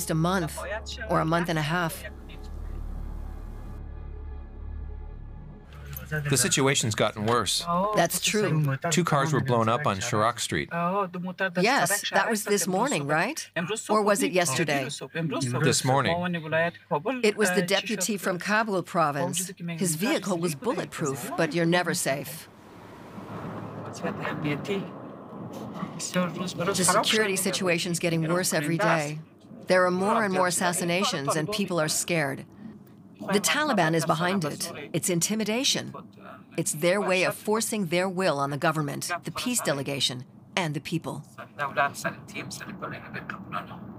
a month or a month and a half. The situation's gotten worse. That's true. 2 cars were blown up on Chirac Street. Yes, that was this morning, right? Or was it yesterday? This morning. It was the deputy from Kabul province. His vehicle was bulletproof, but you're never safe. The security situation's getting worse every day. There are more and more assassinations, and people are scared. The Taliban is behind it. It's intimidation. It's their way of forcing their will on the government, the peace delegation, and the people.